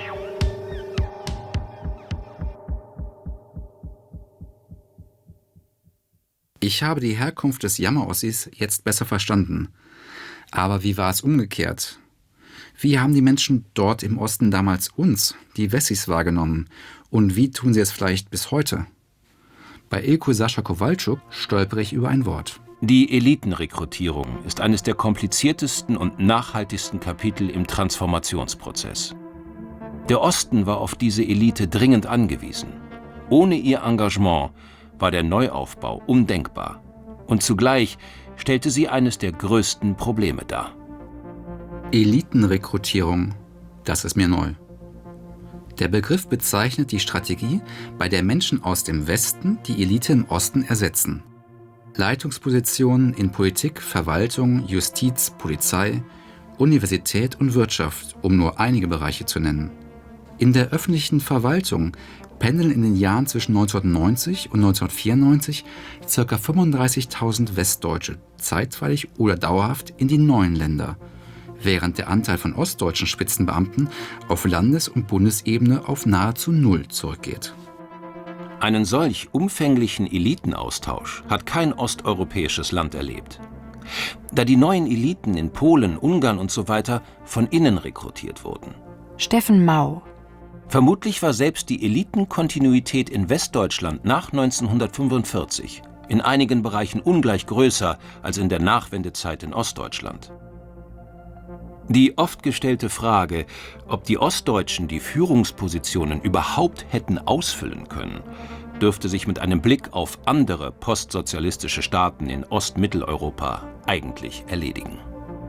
Ich habe die Herkunft des Jammer-Ossis jetzt besser verstanden. Aber wie war es umgekehrt? Wie haben die Menschen dort im Osten damals uns, die Wessis, wahrgenommen? Und wie tun sie es vielleicht bis heute? Bei Ilko Sascha Kowalczuk stolpere ich über ein Wort. Die Elitenrekrutierung ist eines der kompliziertesten und nachhaltigsten Kapitel im Transformationsprozess. Der Osten war auf diese Elite dringend angewiesen. Ohne ihr Engagement war der Neuaufbau undenkbar. Und zugleich stellte sie eines der größten Probleme dar. Elitenrekrutierung, das ist mir neu. Der Begriff bezeichnet die Strategie, bei der Menschen aus dem Westen die Elite im Osten ersetzen. Leitungspositionen in Politik, Verwaltung, Justiz, Polizei, Universität und Wirtschaft, um nur einige Bereiche zu nennen. In der öffentlichen Verwaltung pendeln in den Jahren zwischen neunzehnhundertneunzig und neunzehnhundertvierundneunzig ca. fünfunddreißigtausend Westdeutsche zeitweilig oder dauerhaft in die neuen Länder, während der Anteil von ostdeutschen Spitzenbeamten auf Landes- und Bundesebene auf nahezu Null zurückgeht. Einen solch umfänglichen Elitenaustausch hat kein osteuropäisches Land erlebt. Da die neuen Eliten in Polen, Ungarn und so weiter von innen rekrutiert wurden. Steffen Mau. Vermutlich war selbst die Elitenkontinuität in Westdeutschland nach neunzehnhundertfünfundvierzig in einigen Bereichen ungleich größer als in der Nachwendezeit in Ostdeutschland. Die oft gestellte Frage, ob die Ostdeutschen die Führungspositionen überhaupt hätten ausfüllen können, dürfte sich mit einem Blick auf andere postsozialistische Staaten in Ostmitteleuropa eigentlich erledigen.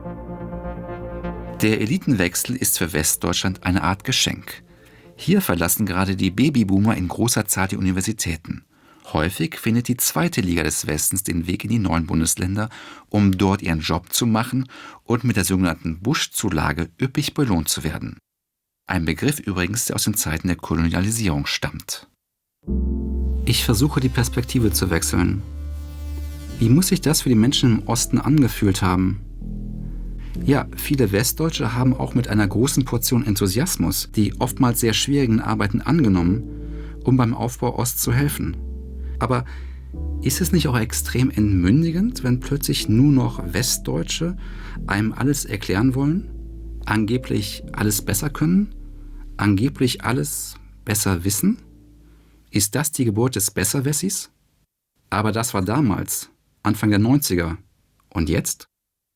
Der Elitenwechsel ist für Westdeutschland eine Art Geschenk. Hier verlassen gerade die Babyboomer in großer Zahl die Universitäten. Häufig findet die zweite Liga des Westens den Weg in die neuen Bundesländer, um dort ihren Job zu machen und mit der sogenannten Busch-Zulage üppig belohnt zu werden. Ein Begriff übrigens, der aus den Zeiten der Kolonialisierung stammt. Ich versuche, die Perspektive zu wechseln. Wie muss sich das für die Menschen im Osten angefühlt haben? Ja, viele Westdeutsche haben auch mit einer großen Portion Enthusiasmus die oftmals sehr schwierigen Arbeiten angenommen, um beim Aufbau Ost zu helfen. Aber ist es nicht auch extrem entmündigend, wenn plötzlich nur noch Westdeutsche einem alles erklären wollen, angeblich alles besser können, angeblich alles besser wissen? Ist das die Geburt des Besserwessis? Aber das war damals, Anfang der neunziger. Und jetzt?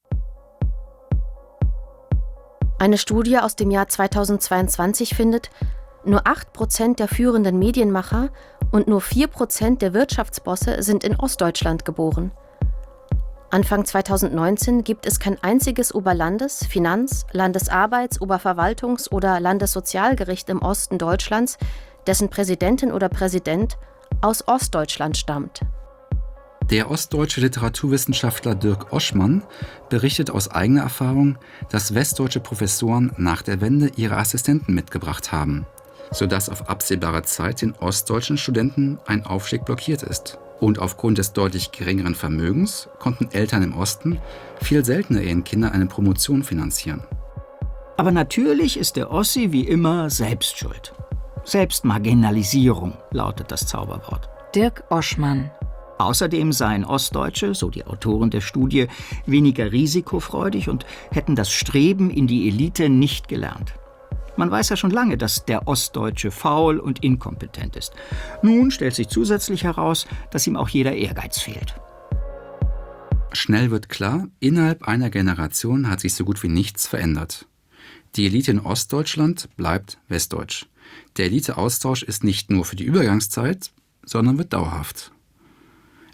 Eine Studie aus dem Jahr zweitausendzweiundzwanzig findet, nur acht Prozent der führenden Medienmacher und nur vier Prozent der Wirtschaftsbosse sind in Ostdeutschland geboren. Anfang zweitausendneunzehn gibt es kein einziges Oberlandes-, Finanz-, Landesarbeits-, Oberverwaltungs- oder Landessozialgericht im Osten Deutschlands, dessen Präsidentin oder Präsident aus Ostdeutschland stammt. Der ostdeutsche Literaturwissenschaftler Dirk Oschmann berichtet aus eigener Erfahrung, dass westdeutsche Professoren nach der Wende ihre Assistenten mitgebracht haben, sodass auf absehbare Zeit den ostdeutschen Studenten ein Aufstieg blockiert ist. Und aufgrund des deutlich geringeren Vermögens konnten Eltern im Osten viel seltener ihren Kindern eine Promotion finanzieren. Aber natürlich ist der Ossi wie immer selbst schuld. Selbstmarginalisierung lautet das Zauberwort. Dirk Oschmann. Außerdem seien Ostdeutsche, so die Autoren der Studie, weniger risikofreudig und hätten das Streben in die Elite nicht gelernt. Man weiß ja schon lange, dass der Ostdeutsche faul und inkompetent ist. Nun stellt sich zusätzlich heraus, dass ihm auch jeder Ehrgeiz fehlt. Schnell wird klar, innerhalb einer Generation hat sich so gut wie nichts verändert. Die Elite in Ostdeutschland bleibt westdeutsch. Der Eliteaustausch ist nicht nur für die Übergangszeit, sondern wird dauerhaft.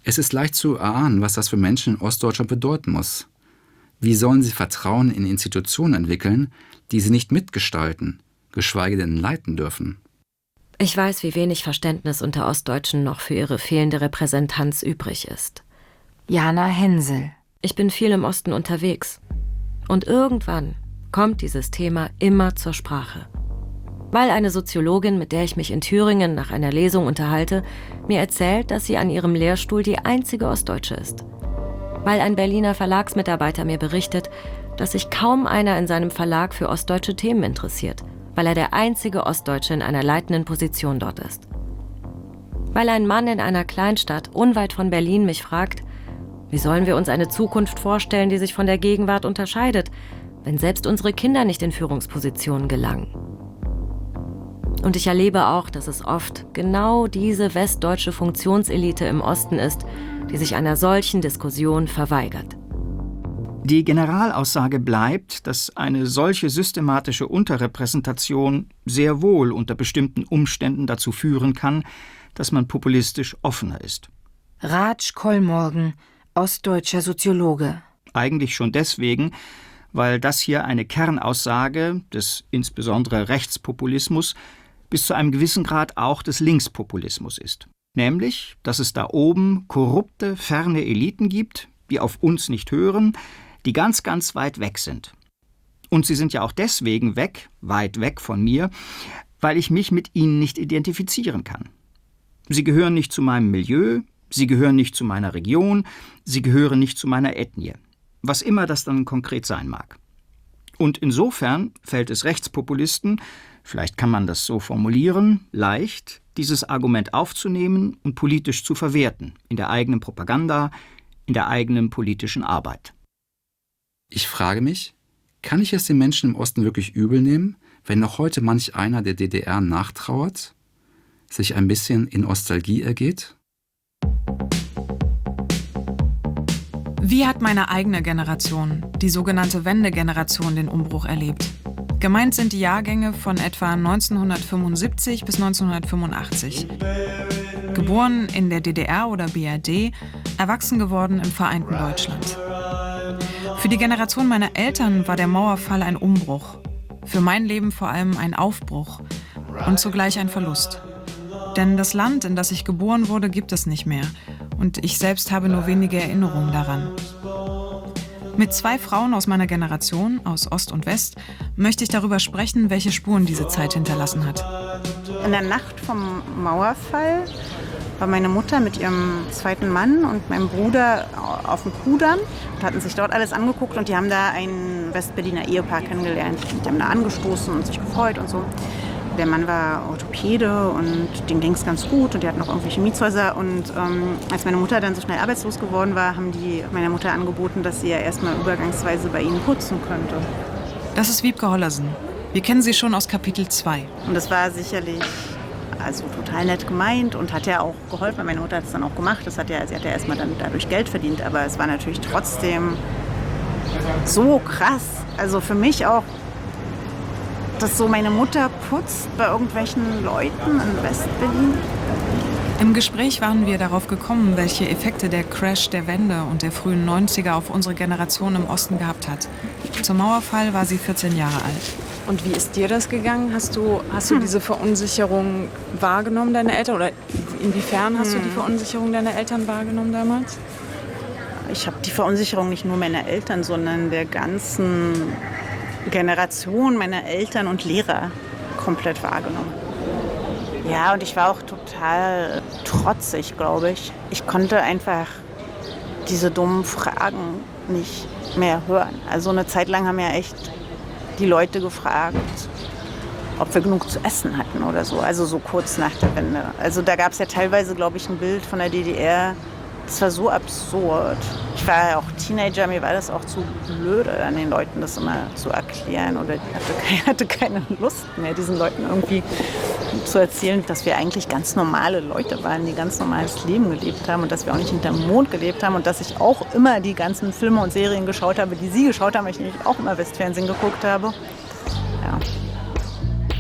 Es ist leicht zu erahnen, was das für Menschen in Ostdeutschland bedeuten muss. Wie sollen sie Vertrauen in Institutionen entwickeln, die sie nicht mitgestalten, geschweige denn leiten dürfen? Ich weiß, wie wenig Verständnis unter Ostdeutschen noch für ihre fehlende Repräsentanz übrig ist. Jana Hensel. Ich bin viel im Osten unterwegs. Und irgendwann kommt dieses Thema immer zur Sprache. Weil eine Soziologin, mit der ich mich in Thüringen nach einer Lesung unterhalte, mir erzählt, dass sie an ihrem Lehrstuhl die einzige Ostdeutsche ist. Weil ein Berliner Verlagsmitarbeiter mir berichtet, dass sich kaum einer in seinem Verlag für ostdeutsche Themen interessiert, weil er der einzige Ostdeutsche in einer leitenden Position dort ist. Weil ein Mann in einer Kleinstadt unweit von Berlin mich fragt, wie sollen wir uns eine Zukunft vorstellen, die sich von der Gegenwart unterscheidet, wenn selbst unsere Kinder nicht in Führungspositionen gelangen? Und ich erlebe auch, dass es oft genau diese westdeutsche Funktionselite im Osten ist, die sich einer solchen Diskussion verweigert. Die Generalaussage bleibt, dass eine solche systematische Unterrepräsentation sehr wohl unter bestimmten Umständen dazu führen kann, dass man populistisch offener ist. Raj Kollmorgen, ostdeutscher Soziologe. Eigentlich schon deswegen, weil das hier eine Kernaussage des insbesondere Rechtspopulismus bis zu einem gewissen Grad auch des Linkspopulismus ist. Nämlich, dass es da oben korrupte, ferne Eliten gibt, die auf uns nicht hören, die ganz, ganz weit weg sind. Und sie sind ja auch deswegen weg, weit weg von mir, weil ich mich mit ihnen nicht identifizieren kann. Sie gehören nicht zu meinem Milieu, sie gehören nicht zu meiner Region, sie gehören nicht zu meiner Ethnie. Was immer das dann konkret sein mag. Und insofern fällt es Rechtspopulisten, vielleicht kann man das so formulieren, leicht, dieses Argument aufzunehmen und politisch zu verwerten, in der eigenen Propaganda, in der eigenen politischen Arbeit. Ich frage mich, kann ich es den Menschen im Osten wirklich übel nehmen, wenn noch heute manch einer der D D R nachtrauert, sich ein bisschen in Nostalgie ergeht? Wie hat meine eigene Generation, die sogenannte Wendegeneration, den Umbruch erlebt? Gemeint sind die Jahrgänge von etwa neunzehnhundertfünfundsiebzig bis neunzehnhundertfünfundachtzig. Geboren in der D D R oder B R D, erwachsen geworden im vereinten Deutschland. Für die Generation meiner Eltern war der Mauerfall ein Umbruch. Für mein Leben vor allem ein Aufbruch und zugleich ein Verlust. Denn das Land, in das ich geboren wurde, gibt es nicht mehr. Und ich selbst habe nur wenige Erinnerungen daran. Mit zwei Frauen aus meiner Generation, aus Ost und West, möchte ich darüber sprechen, welche Spuren diese Zeit hinterlassen hat. In der Nacht vom Mauerfall war meine Mutter mit ihrem zweiten Mann und meinem Bruder auf dem Kudamm und hatten sich dort alles angeguckt und die haben da ein Westberliner Ehepaar kennengelernt. Die haben da angestoßen und sich gefreut und so. Der Mann war Orthopäde und dem ging es ganz gut und die hatten noch irgendwelche Mietshäuser. Und ähm, als meine Mutter dann so schnell arbeitslos geworden war, haben die meiner Mutter angeboten, dass sie ja erstmal übergangsweise bei ihnen putzen könnte. Das ist Wiebke Hollersen. Wir kennen sie schon aus Kapitel zwei. Und das war sicherlich also total nett gemeint und hat ja auch geholfen. Meine Mutter hat es dann auch gemacht. Das hat ja, sie hat ja erstmal dann dadurch Geld verdient. Aber es war natürlich trotzdem so krass. Also für mich auch, dass so meine Mutter putzt bei irgendwelchen Leuten in Westberlin. Im Gespräch waren wir darauf gekommen, welche Effekte der Crash der Wende und der frühen neunziger auf unsere Generation im Osten gehabt hat. Zum Mauerfall war sie vierzehn Jahre alt. Und wie ist dir das gegangen? Hast du, hast du diese Verunsicherung wahrgenommen, deine Eltern? Oder inwiefern hast du die Verunsicherung deiner Eltern wahrgenommen damals? Ich habe die Verunsicherung nicht nur meiner Eltern, sondern der ganzen Generation meiner Eltern und Lehrer komplett wahrgenommen. Ja, und ich war auch total trotzig, glaube ich. Ich konnte einfach diese dummen Fragen nicht mehr hören. Also eine Zeit lang haben ja echt die Leute gefragt, ob wir genug zu essen hatten oder so. Also so kurz nach der Wende. Also da gab es ja teilweise, glaube ich, ein Bild von der D D R. Das war so absurd. Ich war ja auch Teenager, mir war das auch zu blöde, an den Leuten das immer zu erklären. Oder ich hatte, hatte keine Lust mehr, diesen Leuten irgendwie zu erzählen, dass wir eigentlich ganz normale Leute waren, die ganz normales Leben gelebt haben und dass wir auch nicht hinterm Mond gelebt haben und dass ich auch immer die ganzen Filme und Serien geschaut habe, die Sie geschaut haben, weil ich nämlich auch immer Westfernsehen geguckt habe. Ja.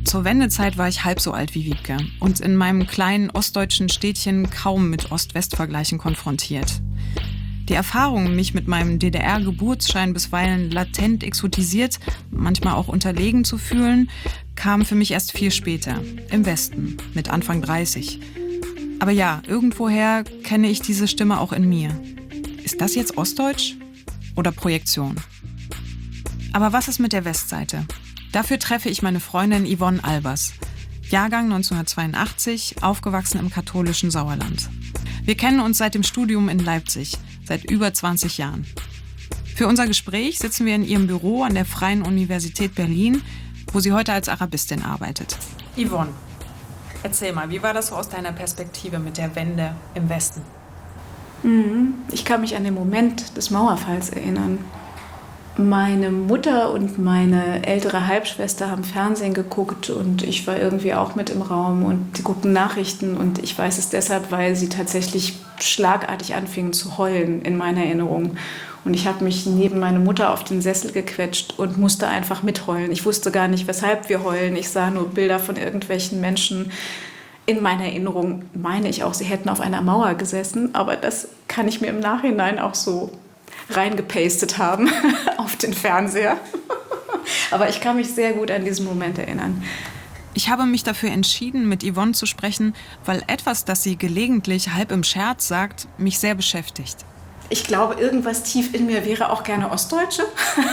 zur Wendezeit war ich halb so alt wie Wiebke und in meinem kleinen ostdeutschen Städtchen kaum mit Ost-West-Vergleichen konfrontiert. Die Erfahrung, mich mit meinem D D R-Geburtsschein bisweilen latent exotisiert, manchmal auch unterlegen zu fühlen, kam für mich erst viel später, im Westen, mit Anfang dreißig. Aber ja, irgendwoher kenne ich diese Stimme auch in mir. Ist das jetzt Ostdeutsch oder Projektion? Aber was ist mit der Westseite? Dafür treffe ich meine Freundin Yvonne Albers. Jahrgang neunzehnhundertzweiundachtzig, aufgewachsen im katholischen Sauerland. Wir kennen uns seit dem Studium in Leipzig, seit über zwanzig Jahren. Für unser Gespräch sitzen wir in ihrem Büro an der Freien Universität Berlin, wo sie heute als Arabistin arbeitet. Yvonne, erzähl mal, wie war das so aus deiner Perspektive mit der Wende im Westen? Ich kann mich an den Moment des Mauerfalls erinnern. Meine Mutter und meine ältere Halbschwester haben Fernsehen geguckt und ich war irgendwie auch mit im Raum und sie guckten Nachrichten und ich weiß es deshalb, weil sie tatsächlich schlagartig anfingen zu heulen in meiner Erinnerung. Und ich habe mich neben meine Mutter auf den Sessel gequetscht und musste einfach mitheulen. Ich wusste gar nicht, weshalb wir heulen. Ich sah nur Bilder von irgendwelchen Menschen. In meiner Erinnerung meine ich auch, sie hätten auf einer Mauer gesessen, aber das kann ich mir im Nachhinein auch so reingepastet haben auf den Fernseher. Aber ich kann mich sehr gut an diesen Moment erinnern. Ich habe mich dafür entschieden, mit Yvonne zu sprechen, weil etwas, das sie gelegentlich halb im Scherz sagt, mich sehr beschäftigt. Ich glaube, irgendwas tief in mir wäre auch gerne Ostdeutsche.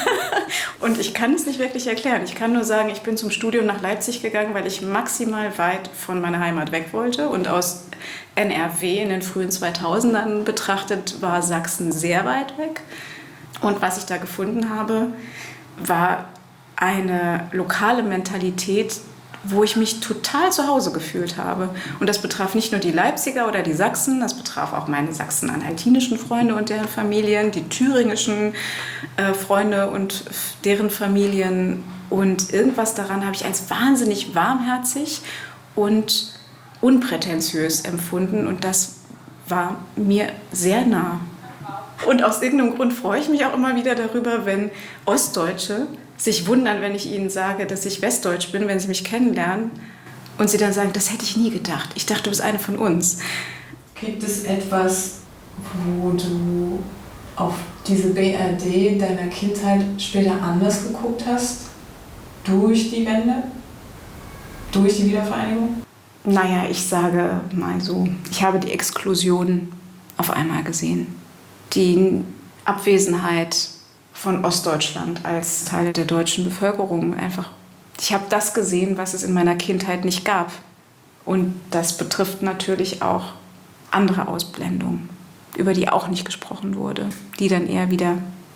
Und ich kann es nicht wirklich erklären. Ich kann nur sagen, ich bin zum Studium nach Leipzig gegangen, weil ich maximal weit von meiner Heimat weg wollte. Und aus N R W in den frühen zweitausendern betrachtet war Sachsen sehr weit weg. Und was ich da gefunden habe, war eine lokale Mentalität, wo ich mich total zu Hause gefühlt habe. Und das betraf nicht nur die Leipziger oder die Sachsen, das betraf auch meine sachsen-anhaltinischen Freunde und deren Familien, die thüringischen äh, Freunde und deren Familien. Und irgendwas daran habe ich als wahnsinnig warmherzig und unprätentiös empfunden. Und das war mir sehr nah. Und aus irgendeinem Grund freue ich mich auch immer wieder darüber, wenn Ostdeutsche sich wundern, wenn ich ihnen sage, dass ich Westdeutsch bin, wenn sie mich kennenlernen. Und sie dann sagen, das hätte ich nie gedacht. Ich dachte, du bist eine von uns. Gibt es etwas, wo du auf diese B R D deiner Kindheit später anders geguckt hast? Durch die Wende? Durch die Wiedervereinigung? Naja, ich sage mal so, ich habe die Exklusion auf einmal gesehen. Die Abwesenheit von Ostdeutschland als Teil der deutschen Bevölkerung. Einfach, ich habe das gesehen, was es in meiner Kindheit nicht gab. Und das betrifft natürlich auch andere Ausblendungen, über die auch nicht gesprochen wurde, die dann eher wieder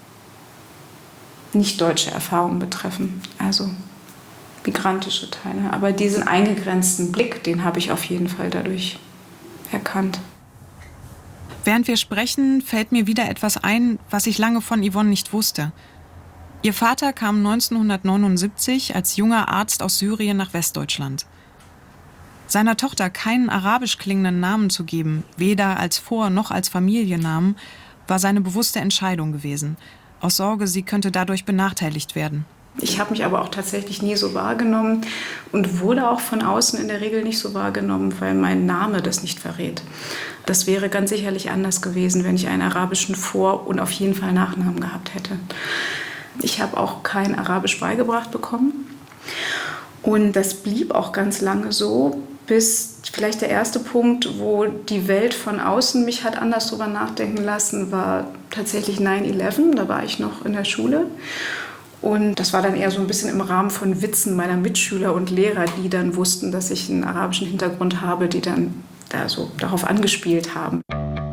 nicht deutsche Erfahrungen betreffen, also migrantische Teile. Aber diesen eingegrenzten Blick, den habe ich auf jeden Fall dadurch erkannt. Während wir sprechen, fällt mir wieder etwas ein, was ich lange von Yvonne nicht wusste. Ihr Vater kam neunzehnhundertneunundsiebzig als junger Arzt aus Syrien nach Westdeutschland. Seiner Tochter keinen arabisch klingenden Namen zu geben, weder als Vor- noch als Familiennamen, war seine bewusste Entscheidung gewesen, aus Sorge, sie könnte dadurch benachteiligt werden. Ich habe mich aber auch tatsächlich nie so wahrgenommen und wurde auch von außen in der Regel nicht so wahrgenommen, weil mein Name das nicht verrät. Das wäre ganz sicherlich anders gewesen, wenn ich einen arabischen Vor- und auf jeden Fall Nachnamen gehabt hätte. Ich habe auch kein Arabisch beigebracht bekommen. Und das blieb auch ganz lange so, bis vielleicht der erste Punkt, wo die Welt von außen mich hat anders drüber nachdenken lassen, war tatsächlich neun elf. Da war ich noch in der Schule. Und das war dann eher so ein bisschen im Rahmen von Witzen meiner Mitschüler und Lehrer, die dann wussten, dass ich einen arabischen Hintergrund habe, die dann da so darauf angespielt haben.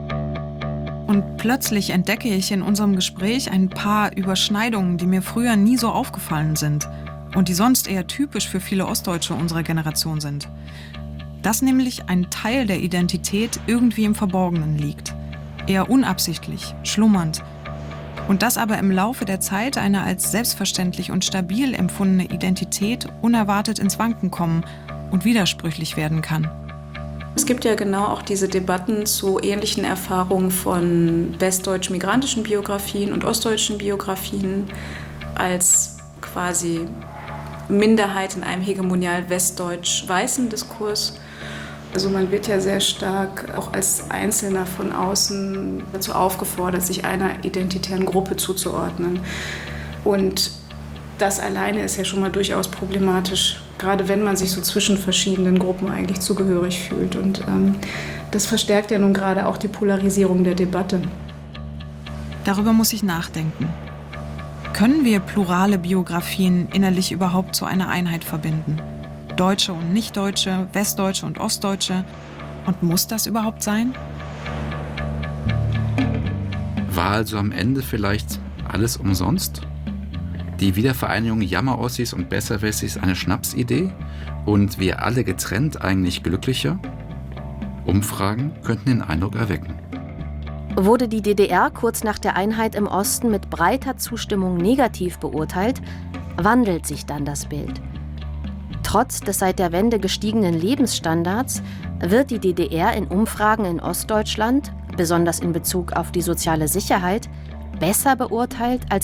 Und plötzlich entdecke ich in unserem Gespräch ein paar Überschneidungen, die mir früher nie so aufgefallen sind und die sonst eher typisch für viele Ostdeutsche unserer Generation sind. Dass nämlich ein Teil der Identität irgendwie im Verborgenen liegt. Eher unabsichtlich, schlummernd. Und dass aber im Laufe der Zeit eine als selbstverständlich und stabil empfundene Identität unerwartet ins Wanken kommen und widersprüchlich werden kann. Es gibt ja genau auch diese Debatten zu ähnlichen Erfahrungen von westdeutschen migrantischen Biografien und ostdeutschen Biografien als quasi Minderheit in einem hegemonial westdeutsch-weißen Diskurs. Also man wird ja sehr stark auch als Einzelner von außen dazu aufgefordert, sich einer identitären Gruppe zuzuordnen. Und das alleine ist ja schon mal durchaus problematisch, gerade wenn man sich so zwischen verschiedenen Gruppen eigentlich zugehörig fühlt. Und ähm, das verstärkt ja nun gerade auch die Polarisierung der Debatte. Darüber muss ich nachdenken. Können wir plurale Biografien innerlich überhaupt zu einer Einheit verbinden? Deutsche und Nichtdeutsche, Westdeutsche und Ostdeutsche. Und muss das überhaupt sein? War also am Ende vielleicht alles umsonst? Die Wiedervereinigung Jammerossis und Besserwessis eine Schnapsidee? Und wir alle getrennt eigentlich glücklicher? Umfragen könnten den Eindruck erwecken. Wurde die D D R kurz nach der Einheit im Osten mit breiter Zustimmung negativ beurteilt, wandelt sich dann das Bild. Trotz des seit der Wende gestiegenen Lebensstandards wird die D D R in Umfragen in Ostdeutschland, besonders in Bezug auf die soziale Sicherheit, besser beurteilt als